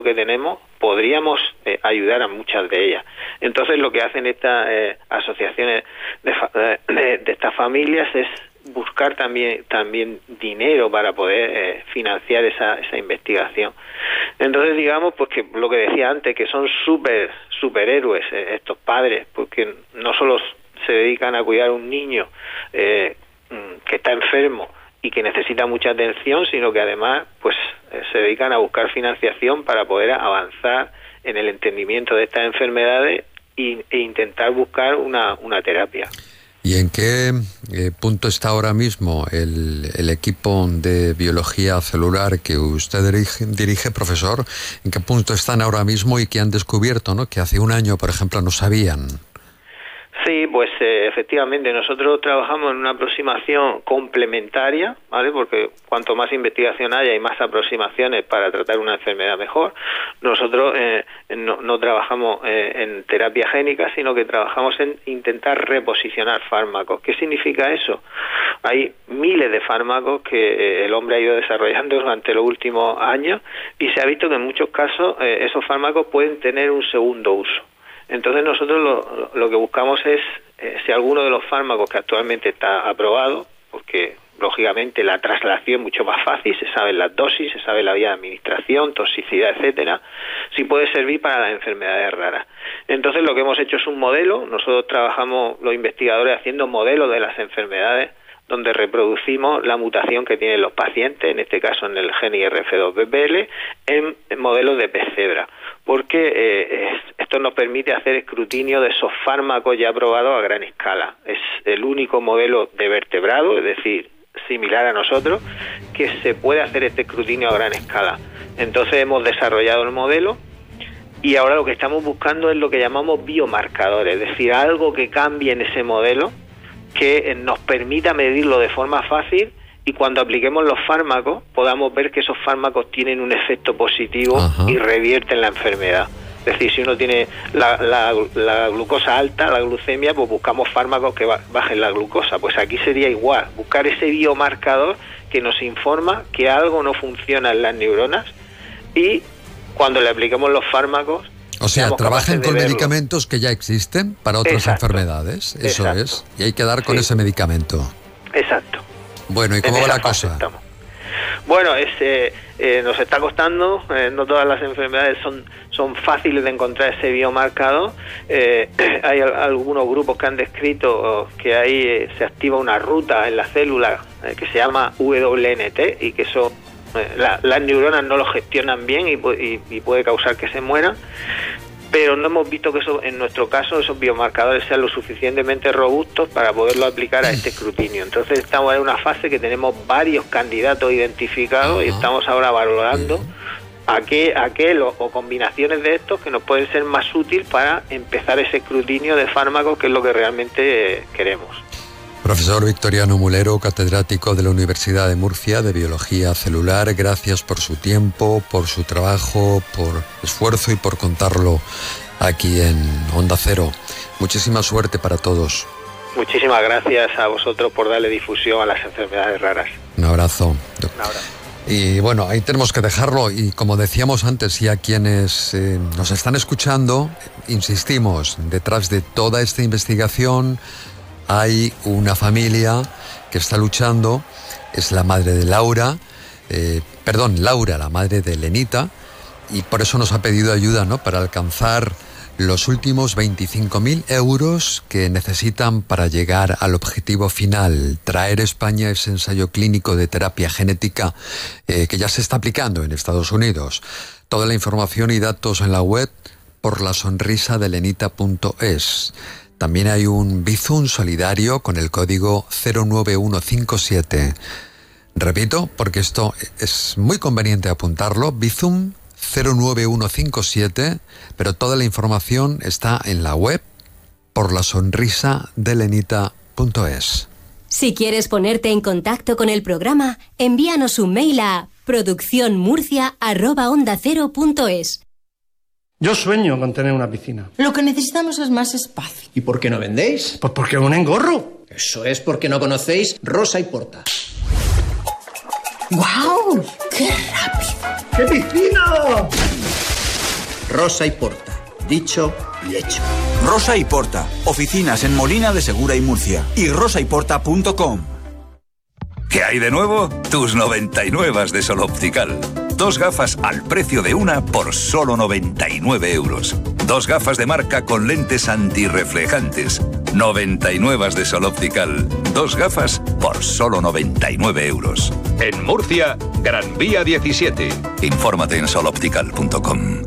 que tenemos podríamos ayudar a muchas de ellas. Entonces lo que hacen estas asociaciones de estas familias es buscar también dinero para poder financiar esa investigación. Entonces digamos pues que lo que decía antes, que son superhéroes estos padres, porque no solo se dedican a cuidar a un niño que está enfermo y que necesita mucha atención, sino que además pues se dedican a buscar financiación para poder avanzar en el entendimiento de estas enfermedades e intentar buscar una terapia. ¿Y en qué punto está ahora mismo el equipo de biología celular que usted dirige, profesor? ¿En qué punto están ahora mismo y qué han descubierto, ¿no? Que hace un año, por ejemplo, no sabían? Sí, pues efectivamente nosotros trabajamos en una aproximación complementaria, ¿vale? Porque cuanto más investigación haya y más aproximaciones para tratar una enfermedad mejor. Nosotros no trabajamos en terapia génica, sino que trabajamos en intentar reposicionar fármacos. ¿Qué significa eso? Hay miles de fármacos que el hombre ha ido desarrollando durante los últimos años y se ha visto que en muchos casos esos fármacos pueden tener un segundo uso. Entonces nosotros lo que buscamos es si alguno de los fármacos que actualmente está aprobado, porque lógicamente la traslación es mucho más fácil, se saben las dosis, se sabe la vía de administración, toxicidad, etcétera, si puede servir para las enfermedades raras. Entonces lo que hemos hecho es un modelo. Nosotros trabajamos los investigadores haciendo modelos de las enfermedades donde reproducimos la mutación que tienen los pacientes, en este caso en el gen IRF2-BPL, en modelos de pez cebra, porque esto nos permite hacer escrutinio de esos fármacos ya aprobados a gran escala. Es el único modelo de vertebrado, es decir, similar a nosotros, que se puede hacer este escrutinio a gran escala. Entonces hemos desarrollado el modelo y ahora lo que estamos buscando es lo que llamamos biomarcadores, es decir, algo que cambie en ese modelo que nos permita medirlo de forma fácil y cuando apliquemos los fármacos podamos ver que esos fármacos tienen un efecto positivo. Ajá. Y revierten la enfermedad. Es decir, si uno tiene la glucosa alta, la glucemia, pues buscamos fármacos que bajen la glucosa. Pues aquí sería igual, buscar ese biomarcador que nos informa que algo no funciona en las neuronas y cuando le apliquemos los fármacos, o sea, trabajan con medicamentos que ya existen para otras enfermedades. Eso es. Y hay que dar con ese medicamento. Exacto. Bueno, ¿y cómo va la cosa? Bueno, nos está costando. No todas las enfermedades son fáciles de encontrar ese biomarcador. Hay algunos grupos que han descrito que ahí se activa una ruta en la célula que se llama WNT y que eso las neuronas no lo gestionan bien y puede causar que se mueran, pero no hemos visto que eso, en nuestro caso, esos biomarcadores sean lo suficientemente robustos para poderlo aplicar a este escrutinio. Entonces estamos en una fase que tenemos varios candidatos identificados y estamos ahora valorando aquel o combinaciones de estos que nos pueden ser más útiles para empezar ese escrutinio de fármacos, que es lo que realmente queremos. Profesor Victoriano Mulero, catedrático de la Universidad de Murcia de Biología Celular, gracias por su tiempo, por su trabajo, por esfuerzo y por contarlo aquí en Onda Cero. Muchísima suerte para todos. Muchísimas gracias a vosotros por darle difusión a las enfermedades raras. Un abrazo. Un abrazo. Y bueno, ahí tenemos que dejarlo y como decíamos antes, y a quienes nos están escuchando, insistimos, detrás de toda esta investigación hay una familia que está luchando, es la madre de Laura, la madre de Lenita, y por eso nos ha pedido ayuda, ¿no?, para alcanzar los últimos 25.000 euros que necesitan para llegar al objetivo final, traer a España ese ensayo clínico de terapia genética que ya se está aplicando en Estados Unidos. Toda la información y datos en la web porlasonrisadelenita.es. También hay un Bizum solidario con el código 09157. Repito, porque esto es muy conveniente apuntarlo, Bizum 09157, pero toda la información está en la web porlasonrisadelenita.es. Si quieres ponerte en contacto con el programa, envíanos un mail a produccionmurcia@ondacero.es. Yo sueño con tener una piscina. Lo que necesitamos es más espacio. ¿Y por qué no vendéis? Pues porque es un engorro. Eso es porque no conocéis Rosa y Porta. ¡Guau! ¡Qué rápido! ¡Qué piscina! Rosa y Porta. Dicho y hecho. Rosa y Porta. Oficinas en Molina de Segura y Murcia. Y rosayporta.com. ¿Qué hay de nuevo? Tus 99 de Sol Optical. 2 gafas al precio de una por solo 99 euros. 2 gafas de marca con lentes antirreflejantes. 99 de Sol Optical. 2 gafas por solo 99 euros. En Murcia, Gran Vía 17. Infórmate en soloptical.com.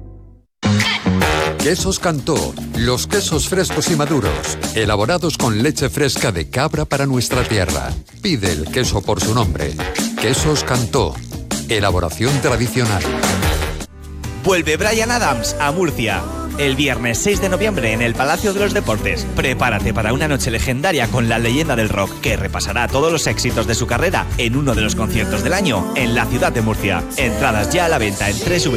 Quesos Cantó, los quesos frescos y maduros, elaborados con leche fresca de cabra para nuestra tierra. Pide el queso por su nombre. Quesos Cantó, elaboración tradicional. Vuelve Bryan Adams a Murcia. El viernes 6 de noviembre en el Palacio de los Deportes. Prepárate para una noche legendaria con la leyenda del rock que repasará todos los éxitos de su carrera en uno de los conciertos del año en la ciudad de Murcia. Entradas ya a la venta en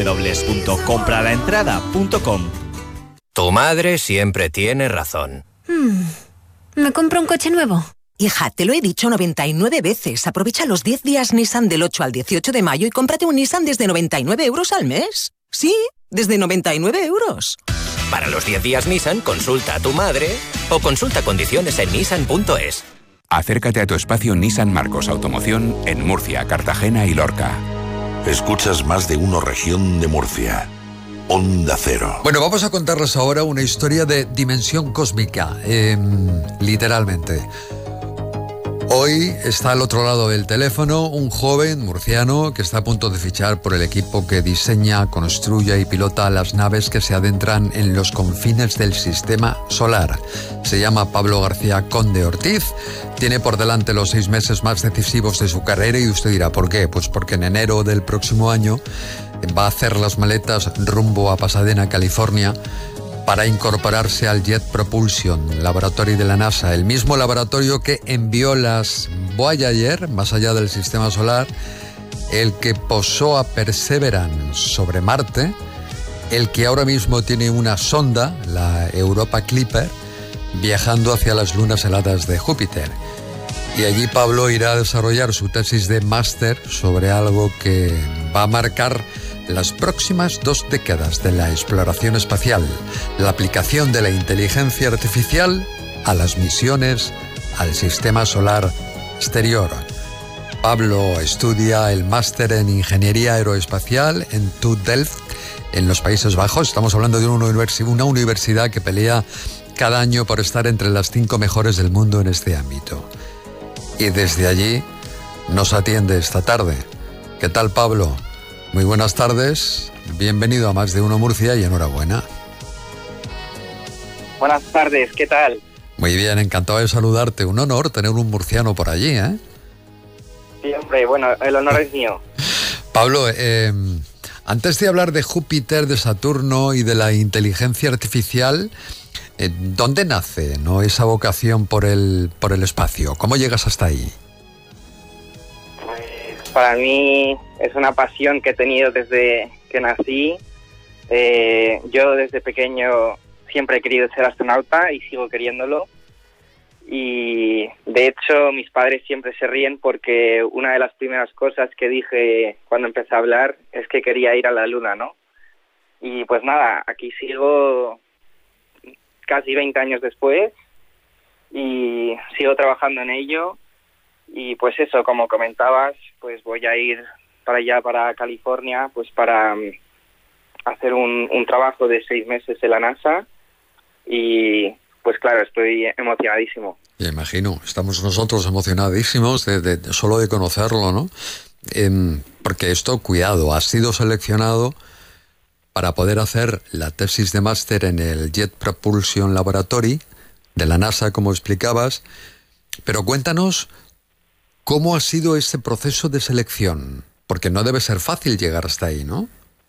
www.compralaentrada.com. Tu madre siempre tiene razón. ¿Me compro un coche nuevo? Hija, te lo he dicho 99 veces. Aprovecha los 10 días Nissan del 8 al 18 de mayo y cómprate un Nissan desde 99 euros al mes. Sí, desde 99 euros. Para los 10 días Nissan, consulta a tu madre o consulta condiciones en nissan.es. Acércate a tu espacio Nissan Marcos Automoción en Murcia, Cartagena y Lorca. Escuchas Más de Uno Región de Murcia. Onda Cero. Bueno, vamos a contarles ahora una historia de dimensión cósmica, literalmente. Hoy está al otro lado del teléfono un joven murciano que está a punto de fichar por el equipo que diseña, construye y pilota las naves que se adentran en los confines del sistema solar. Se llama Pablo García Conde Ortiz. Tiene por delante los 6 meses más decisivos de su carrera y usted dirá, ¿por qué? Pues porque en enero del próximo año va a hacer las maletas rumbo a Pasadena, California, para incorporarse al Jet Propulsion Laboratory de la NASA, el mismo laboratorio que envió las Voyager más allá del sistema solar, el que posó a Perseverance sobre Marte, el que ahora mismo tiene una sonda, la Europa Clipper, viajando hacia las lunas heladas de Júpiter. Y allí Pablo irá a desarrollar su tesis de máster sobre algo que va a marcar las próximas 2 décadas de la exploración espacial, la aplicación de la inteligencia artificial a las misiones al sistema solar exterior. Pablo estudia el máster en Ingeniería Aeroespacial en TU Delft, en los Países Bajos. Estamos hablando de una universidad que pelea cada año por estar entre las 5 mejores del mundo en este ámbito. Y desde allí nos atiende esta tarde. ¿Qué tal, Pablo? Muy buenas tardes, bienvenido a Más de Uno Murcia y enhorabuena. Buenas tardes, ¿qué tal? Muy bien, encantado de saludarte. Un honor tener un murciano por allí, ¿eh? Sí, hombre, bueno, el honor es mío. Pablo, antes de hablar de Júpiter, de Saturno y de la inteligencia artificial, ¿dónde nace, no, esa vocación por el espacio? ¿Cómo llegas hasta ahí? Para mí es una pasión que he tenido desde que nací. Yo desde pequeño siempre he querido ser astronauta y sigo queriéndolo. Y de hecho mis padres siempre se ríen porque una de las primeras cosas que dije cuando empecé a hablar es que quería ir a la Luna, ¿no? Y pues nada, aquí sigo casi 20 años después y sigo trabajando en ello. Y pues eso, como comentabas, pues voy a ir para allá, para California, pues para hacer un trabajo de 6 meses en la NASA. Y pues claro, estoy emocionadísimo. Me imagino, estamos nosotros emocionadísimos solo de conocerlo, ¿no? Porque esto, cuidado, ha sido seleccionado para poder hacer la tesis de máster en el Jet Propulsion Laboratory de la NASA, como explicabas. Pero cuéntanos, ¿cómo ha sido ese proceso de selección? Porque no debe ser fácil llegar hasta ahí, ¿no?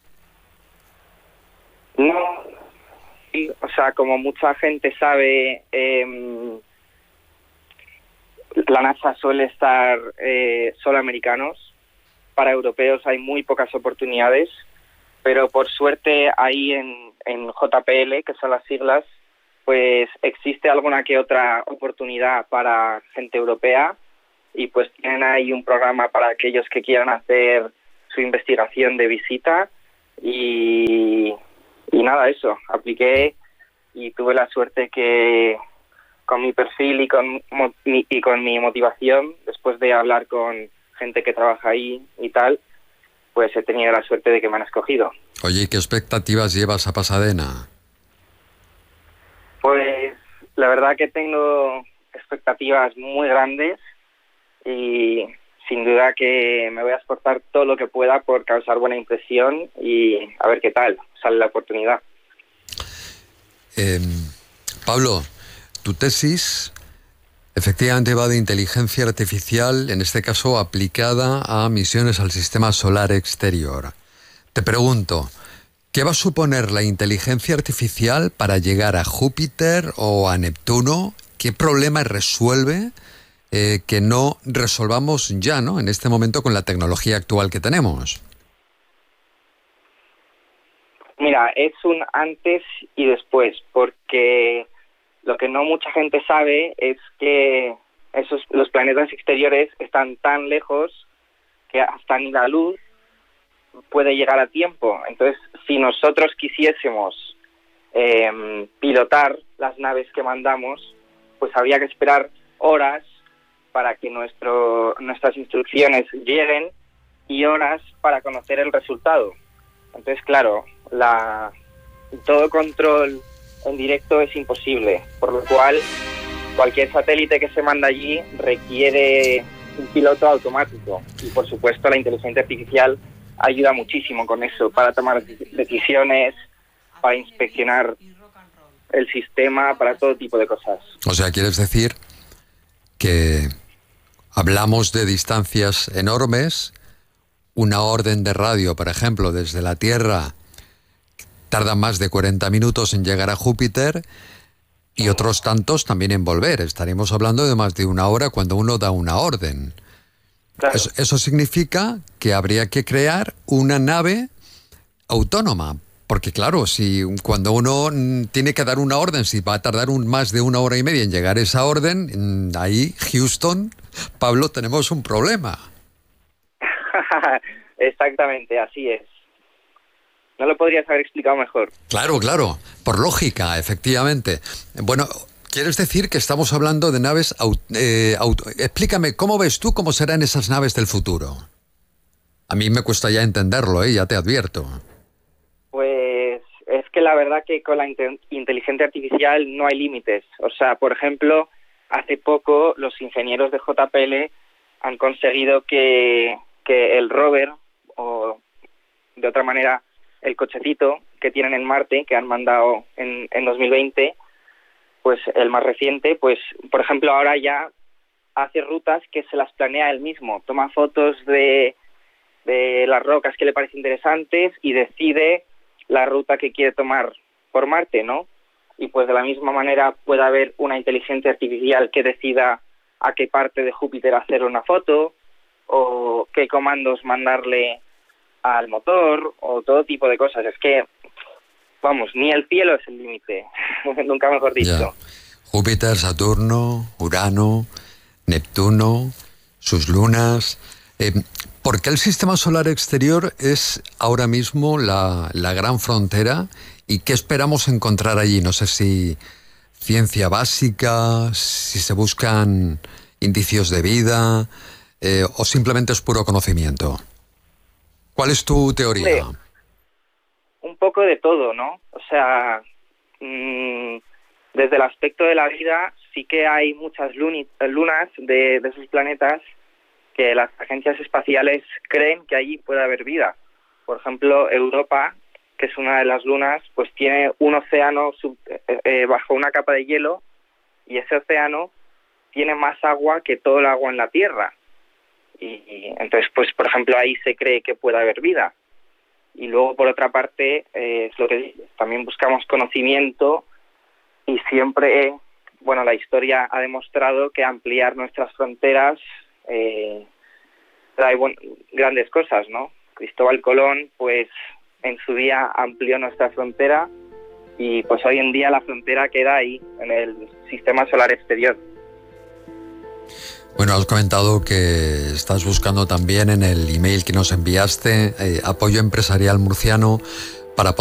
No, sí, o sea, como mucha gente sabe, la NASA suele estar solo americanos. Para europeos hay muy pocas oportunidades, pero por suerte ahí en JPL, que son las siglas, pues existe alguna que otra oportunidad para gente europea. Y pues tienen ahí un programa para aquellos que quieran hacer su investigación de visita y nada, eso, apliqué y tuve la suerte que con mi perfil y con mi motivación, después de hablar con gente que trabaja ahí y tal, pues he tenido la suerte de que me han escogido. Oye, ¿y qué expectativas llevas a Pasadena? Pues la verdad que tengo expectativas muy grandes y sin duda que me voy a esforzar todo lo que pueda por causar buena impresión y a ver qué tal sale la oportunidad. Pablo, tu tesis efectivamente va de inteligencia artificial, en este caso aplicada a misiones al sistema solar exterior. Te pregunto, ¿qué va a suponer la inteligencia artificial para llegar a Júpiter o a Neptuno? ¿Qué problema resuelve que no resolvamos ya, ¿no?, en este momento con la tecnología actual que tenemos? Mira, es un antes y después, porque lo que no mucha gente sabe es que los planetas exteriores están tan lejos que hasta ni la luz puede llegar a tiempo. Entonces, si nosotros quisiésemos pilotar las naves que mandamos, pues habría que esperar horas para que nuestras instrucciones lleguen y horas para conocer el resultado. Entonces, claro, todo control en directo es imposible, por lo cual cualquier satélite que se manda allí requiere un piloto automático y, por supuesto, la inteligencia artificial ayuda muchísimo con eso, para tomar decisiones, para inspeccionar el sistema, para todo tipo de cosas. O sea, ¿quieres decir que hablamos de distancias enormes? Una orden de radio, por ejemplo, desde la Tierra tarda más de 40 minutos en llegar a Júpiter y otros tantos también en volver. Estaremos hablando de más de una hora cuando uno da una orden. Claro. Eso significa que habría que crear una nave autónoma. Porque claro, si cuando uno tiene que dar una orden, si va a tardar más de una hora y media en llegar esa orden, ahí, Houston, Pablo, tenemos un problema. Exactamente, así es. No lo podrías haber explicado mejor. Claro, por lógica, efectivamente. Bueno, ¿quieres decir que estamos hablando de naves explícame, ¿cómo ves tú cómo serán esas naves del futuro? A mí me cuesta ya entenderlo, ya te advierto. Pues es que la verdad que con la inteligencia artificial no hay límites. O sea, por ejemplo, hace poco los ingenieros de JPL han conseguido que el rover, o de otra manera el cochecito que tienen en Marte, que han mandado en 2020, pues el más reciente, pues por ejemplo ahora ya hace rutas que se las planea él mismo, toma fotos de las rocas que le parecen interesantes y decide la ruta que quiere tomar por Marte, ¿no? Y pues de la misma manera puede haber una inteligencia artificial que decida a qué parte de Júpiter hacer una foto, o qué comandos mandarle al motor, o todo tipo de cosas. Es que, vamos, ni el cielo es el límite, nunca mejor dicho. Ya. Júpiter, Saturno, Urano, Neptuno, sus lunas. ¿Por qué el sistema solar exterior es ahora mismo la gran frontera? ¿Y qué esperamos encontrar allí? No sé si ciencia básica, si se buscan indicios de vida, o simplemente es puro conocimiento. ¿Cuál es tu teoría? Un poco de todo, ¿no? O sea, desde el aspecto de la vida sí que hay muchas lunas de esos planetas que las agencias espaciales creen que allí puede haber vida. Por ejemplo, Europa, que es una de las lunas, pues tiene un océano bajo una capa de hielo, y ese océano tiene más agua que todo el agua en la Tierra. Y entonces, pues por ejemplo, ahí se cree que puede haber vida. Y luego, por otra parte, es lo que también buscamos conocimiento, y siempre, bueno, la historia ha demostrado que ampliar nuestras fronteras trae grandes cosas, ¿no? Cristóbal Colón, pues en su día amplió nuestra frontera, y pues hoy en día la frontera queda ahí, en el sistema solar exterior. Bueno, has comentado que estás buscando también en el email que nos enviaste apoyo empresarial murciano